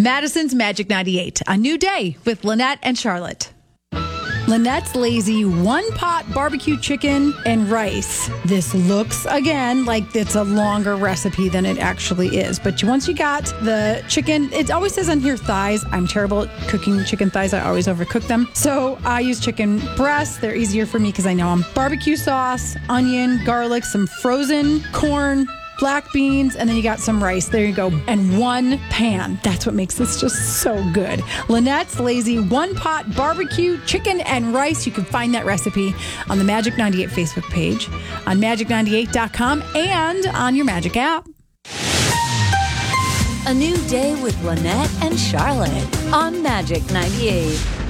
Madison's Magic 98, a new day with Lynette and Charlotte. Lynette's Lazy one-pot barbecue chicken and rice. This looks, again, like it's a longer recipe than it actually is. But once you got the chicken, it always says on here thighs. I'm terrible at cooking chicken thighs. I always overcook them. So I use chicken breasts. They're easier for me because I know them. Barbecue sauce, onion, garlic, some frozen corn, black beans, and then you got some rice. There you go. And one pan. That's what makes this just so good. Lynette's Lazy one-pot barbecue chicken and rice. You can find that recipe on the Magic 98 Facebook page, on magic98.com, and on your Magic app. A new day with Lynette and Charlotte on Magic 98.